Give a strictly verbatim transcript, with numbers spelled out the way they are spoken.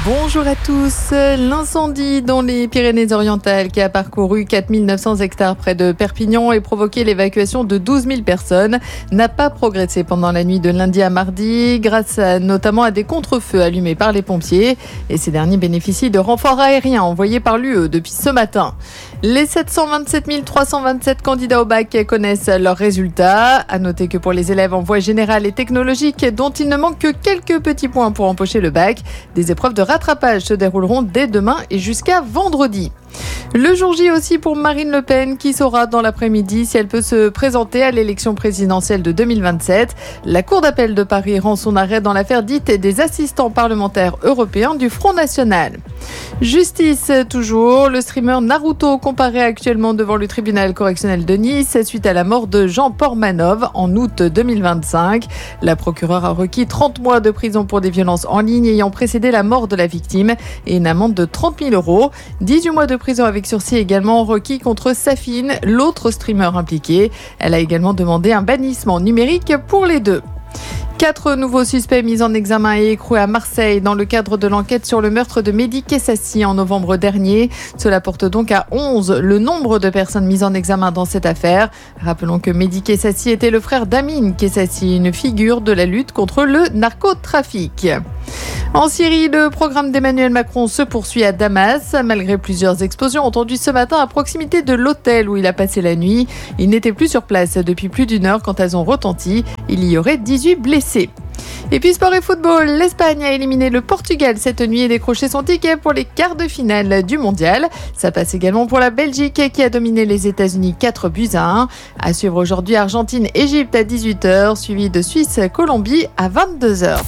Bonjour à tous. L'incendie dans les Pyrénées-Orientales qui a parcouru quatre mille neuf cents hectares près de Perpignan et provoqué l'évacuation de douze mille personnes n'a pas progressé pendant la nuit de lundi à mardi grâce à, notamment à des contre-feux allumés par les pompiers. Et ces derniers bénéficient de renforts aériens envoyés par l'U E depuis ce matin. Les sept cent vingt-sept mille trois cent vingt-sept candidats au bac connaissent leurs résultats. À noter que pour les élèves en voie générale et technologique, dont il ne manque que quelques petits points pour empocher le bac, des épreuves de rattrapage se dérouleront dès demain et jusqu'à vendredi. Le jour J aussi pour Marine Le Pen qui saura dans l'après-midi si elle peut se présenter à l'élection présidentielle de deux mille vingt-sept. La Cour d'appel de Paris rend son arrêt dans l'affaire dite des assistants parlementaires européens du Front National. Justice toujours, le streamer Naruto comparaît actuellement devant le tribunal correctionnel de Nice suite à la mort de Jean Portmanov en août deux mille vingt-cinq. La procureure a requis trente mois de prison pour des violences en ligne ayant précédé la mort de la victime et une amende de trente mille euros. dix-huit mois de prison avec sursis également requis contre Safine, l'autre streamer impliqué. Elle a également demandé un bannissement numérique pour les deux. Quatre nouveaux suspects mis en examen et écroués à Marseille dans le cadre de l'enquête sur le meurtre de Mehdi Kessassi en novembre dernier. Cela porte donc à onze le nombre de personnes mises en examen dans cette affaire. Rappelons que Mehdi Kessassi était le frère d'Amine Kessassi, une figure de la lutte contre le narcotrafic. En Syrie, le programme d'Emmanuel Macron se poursuit à Damas. Malgré plusieurs explosions entendues ce matin à proximité de l'hôtel où il a passé la nuit, il n'était plus sur place depuis plus d'une heure quand elles ont retenti. Il y aurait dix-huit blessés. Et puis sport et football, l'Espagne a éliminé le Portugal cette nuit et décroché son ticket pour les quarts de finale du mondial. Ça passe également pour la Belgique qui a dominé les États-Unis quatre buts à un. À suivre aujourd'hui Argentine-Égypte à dix-huit heures, suivi de Suisse-Colombie à vingt-deux heures.